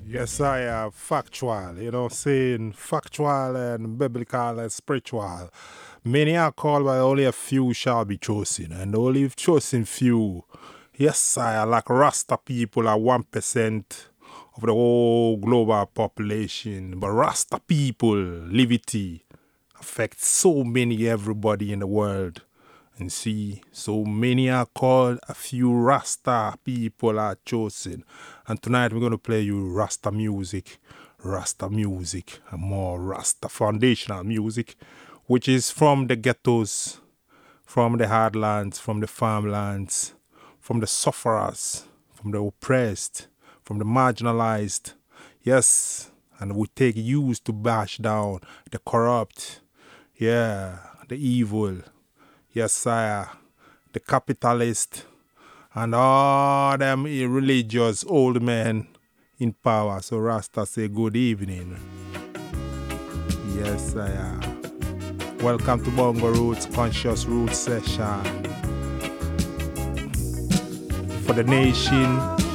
Yes, I have factual, saying factual and biblical and spiritual. Many are called, but only a few shall be chosen, and only chosen few. Yes, I like Rasta people are 1% of the whole global population, but Rasta people, liberty, affects so many everybody in the world. And see, so many are called, a few Rasta people are chosen. And tonight we're going to play you Rasta music, and more Rasta foundational music, which is from the ghettos, from the hardlands, from the farmlands, from the sufferers, from the oppressed, from the marginalized. Yes, and we take use to bash down the corrupt, yeah, the evil. Yes, sire. The capitalist and all them religious old men in power. So Rasta say good evening. Yes, sire. Welcome to Bongo Roots Conscious Roots Session. For the nation,